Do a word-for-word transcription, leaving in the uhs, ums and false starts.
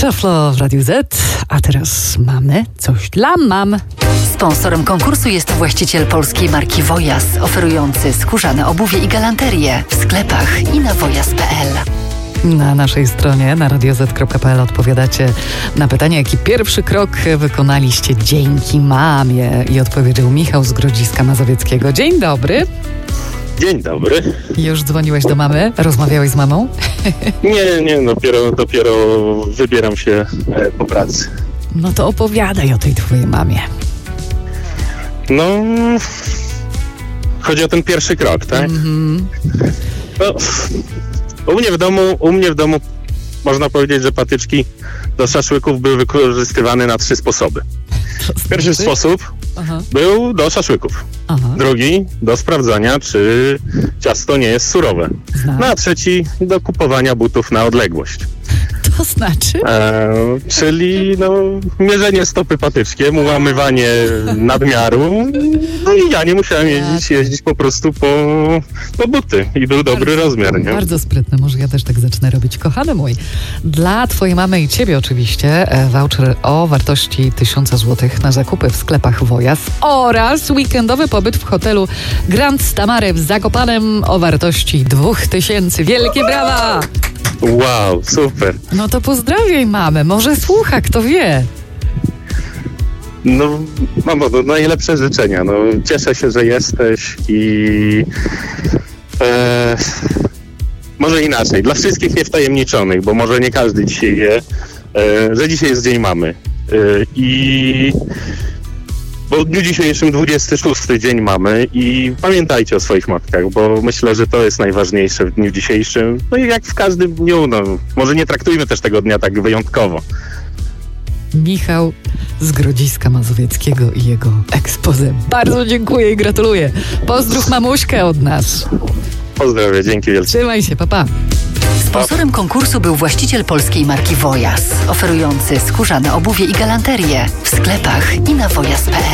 Szaflo w Radiu Z, a teraz mamy coś dla mam. Sponsorem konkursu jest właściciel polskiej marki Wojas, oferujący skórzane obuwie i galanterię w sklepach i na wojas kropka pe el. Na naszej stronie na radio zet kropka pe el odpowiadacie na pytanie, jaki pierwszy krok wykonaliście dzięki mamie. I odpowiedział Michał z Grodziska Mazowieckiego. Dzień dobry. Dzień dobry. Już dzwoniłeś do mamy? Rozmawiałeś z mamą? Nie, nie, dopiero, dopiero wybieram się po pracy. No to opowiadaj o tej twojej mamie. No, chodzi o ten pierwszy krok, tak? Mm-hmm. No, u mnie w domu, u mnie w domu można powiedzieć, że patyczki do szaszłyków były wykorzystywane na trzy sposoby. Pierwszy sposób Aha. był do szaszłyków. Aha. Drugi do sprawdzania, czy ciasto nie jest surowe. Znam. No a trzeci do kupowania butów na odległość. To znaczy? E, czyli no, mierzenie stopy patyczkiem, ułamywanie nadmiaru. No i ja nie musiałem jeździć, jeździć po prostu po, po buty. I był dobry bardzo, rozmiar, nie? Bardzo sprytne. Może ja też tak zacznę robić. Kochany mój, dla twojej mamy i ciebie oczywiście voucher o wartości tysiąc złotych na zakupy w sklepach Wojas oraz weekendowy pobyt w hotelu Grand Stamare w Zakopanem o wartości dwóch tysięcy. Wielkie brawa! Wow, super. No to pozdrawiaj mamę, może słucha, kto wie. No, mamo, no, najlepsze życzenia. No, cieszę się, że jesteś i e, może inaczej, dla wszystkich niewtajemniczonych, bo może nie każdy dzisiaj wie, e, że dzisiaj jest Dzień Mamy. E, I bo w dniu dzisiejszym dwudziesty szósty Dzień Mamy i pamiętajcie o swoich matkach, bo myślę, że to jest najważniejsze w dniu dzisiejszym. No i jak w każdym dniu, no może nie traktujmy też tego dnia tak wyjątkowo. Michał z Grodziska Mazowieckiego i jego expose. Bardzo dziękuję i gratuluję. Pozdrów mamuśkę od nas. Pozdrawiam, dzięki wielkie. Trzymaj się, pa, pa. Sponsorem konkursu był właściciel polskiej marki Wojas, oferujący skórzane obuwie i galanterię w sklepach i na wojas kropka pe el.